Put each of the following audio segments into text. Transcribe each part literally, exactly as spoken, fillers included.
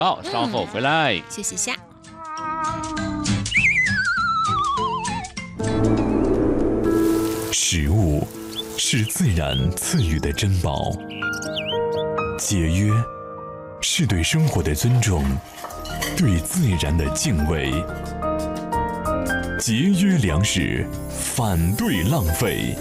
好，稍后回来。 嗯、谢谢夏。 食物是自然赐予的珍宝，节约是对生活的尊重，对自然的敬畏。节约粮食，反对浪费。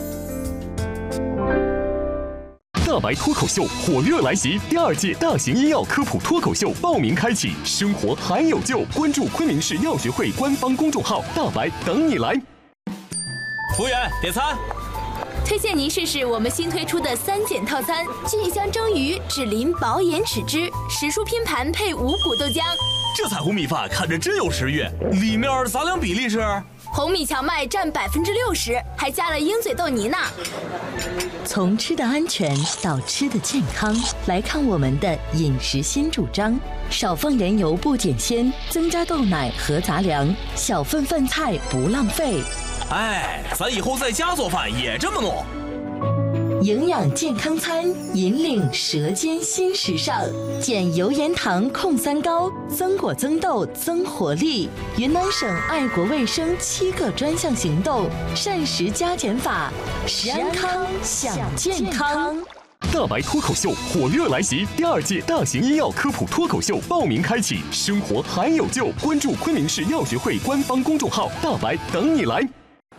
大白脱口秀火热来袭，第二届大型医药科普脱口秀报名开启，生活还有救，关注昆明市药学会官方公众号，大白等你来。 服务员，点餐。 推荐您试试我们新推出的三减套餐：菌香蒸鱼、脂淋薄盐豉汁、时蔬拼盘配五谷豆浆。 这彩虹米饭看着真有食欲，里面杂粮比例是？ 红米荞麦占百分之六十，还加了鹰嘴豆泥呢。 从吃的安全到吃的健康，来看我们的饮食新主张：少放盐油不减鲜，增加豆奶和杂粮，小份饭菜不浪费。 哎，咱以后在家做饭也这么弄。 营养健康餐，引领舌尖新时尚，减油盐糖控三高，增果增豆增活力。云南省爱国卫生七个专项行动，膳食加减法，食安康享健康。 大白脱口秀火热来袭，第二届大型医药科普脱口秀报名开启，生活还有救，关注昆明市药学会官方公众号，大白等你来。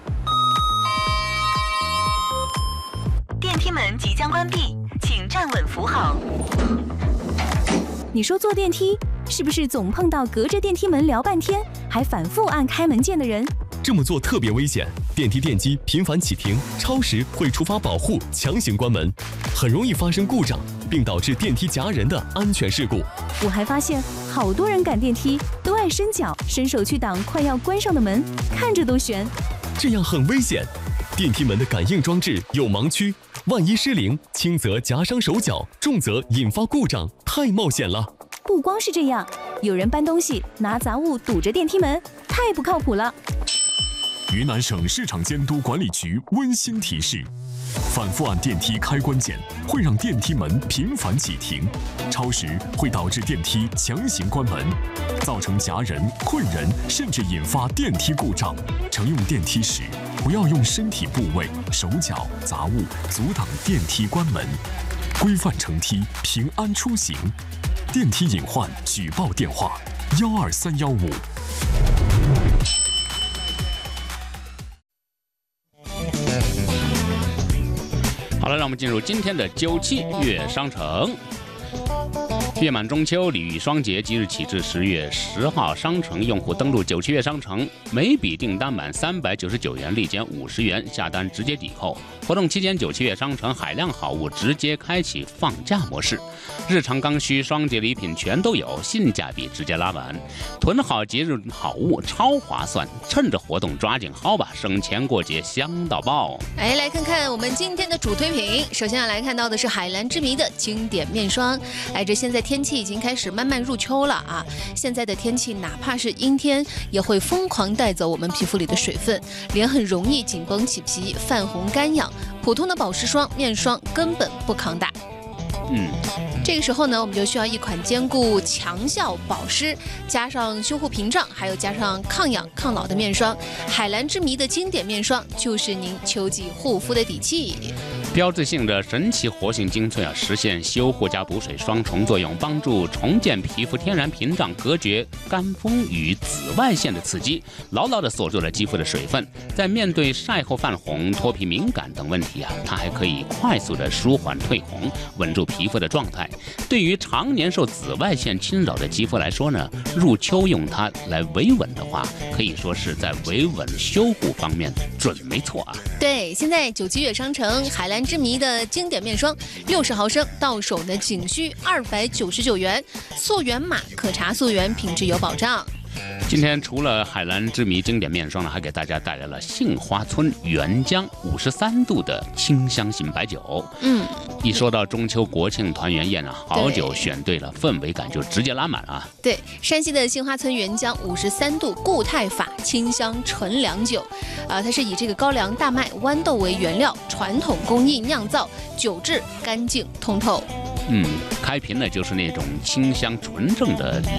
电梯门即将关闭，请站稳扶好。 你说坐电梯是不是总碰到隔着电梯门聊半天，还反复按开门键的人？ 这么做特别危险，电梯电机频繁启停，超时会触发保护，强行关门，很容易发生故障，并导致电梯夹人的安全事故。 我还发现好多人赶电梯都爱伸脚伸手去挡快要关上的门，看着都悬。 这样很危险，电梯门的感应装置有盲区，万一失灵，轻则夹伤手脚，重则引发故障，太冒险了。 不光是这样，有人搬东西拿杂物堵着电梯门，太不靠谱了。 云南省市场监督管理局温馨提示：反复按电梯开关键会让电梯门频繁启停，超时会导致电梯强行关门，造成夹人、困人，甚至引发电梯故障。乘用电梯时，不要用身体部位、手脚、杂物阻挡电梯关门，规范乘梯，平安出行。电梯隐患举报电话：幺二三幺五。 好了，让我们进入今天的九七月商城。月满中秋，礼遇双节，即日起至十月十号，商城用户登录九七月商城，每笔订单满三百九十九元立减五十元，下单直接抵扣。活动期间，九七月商城海量好物直接开启放假模式，日常刚需、双节礼品全都有，性价比直接拉满。囤好节日好物超划算，趁着活动抓紧薅吧，省钱过节香到爆！ 哎，来看看我们今天的主推品，首先要来看到的是海蓝之谜的经典面霜。哎，这现在天气已经开始慢慢入秋了啊，现在的天气哪怕是阴天，也会疯狂带走我们皮肤里的水分，脸很容易紧绷起皮、泛红干痒。普通的保湿霜、面霜根本不抗打。 嗯， 这个时候呢，我们就需要一款兼顾强效保湿，加上修护屏障，还有加上抗氧抗老的面霜。海蓝之谜的经典面霜就是您秋季护肤的底气。 标志性的神奇活性精粹啊，实现修护加补水双重作用，帮助重建皮肤天然屏障，隔绝干风与紫外线的刺激，牢牢地锁住了肌肤的水分。在面对晒后泛红、脱皮敏感等问题啊，它还可以快速地舒缓褪红，稳住皮肤的状态。对于常年受紫外线侵扰的肌肤来说呢，入秋用它来维稳的话，可以说是在维稳修护方面准没错啊。 对，现在九七月商城海蓝之谜的经典面霜六十毫升到手呢仅需二百九十九元，溯源码可查溯源，品质有保障。 今天除了海蓝之谜经典面霜呢，还给大家带来了杏花村原浆五十三度的清香型白酒。 嗯， 一说到中秋国庆团圆宴啊，好酒选对了，氛围感就直接拉满啊。 对，山西的杏花村原浆五十三度固态法清香纯粮酒，啊、呃，它是以这个高粱、大麦、豌豆为原料，传统工艺酿造，酒质干净通透。 嗯，开瓶呢就是那种清香纯正的